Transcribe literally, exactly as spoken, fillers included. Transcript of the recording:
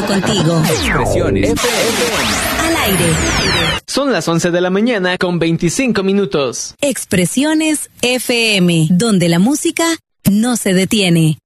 estado contigo. Expresiones F M. Al aire. Son las once de la mañana con veinticinco minutos. Expresiones F M, donde la música no se detiene.